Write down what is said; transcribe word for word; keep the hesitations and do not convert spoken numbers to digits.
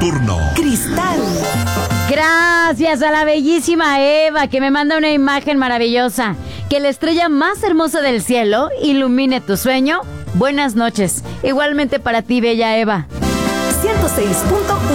nocturno. Cristal. Gracias a la bellísima Eva, que me manda una imagen maravillosa. Que la estrella más hermosa del cielo ilumine tu sueño. Buenas noches. Igualmente para ti, bella Eva. ciento seis punto uno